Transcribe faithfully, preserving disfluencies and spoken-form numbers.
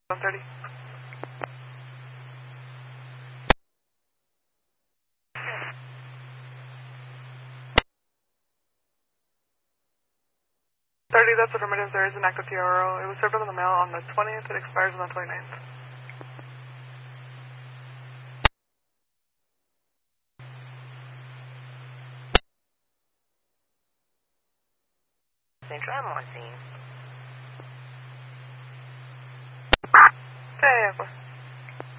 one thirty. thirty, that's affirmative. There is an active T R O. It was served in the mail on the twentieth. It expires on the twenty-ninth. Central, I'm on scene.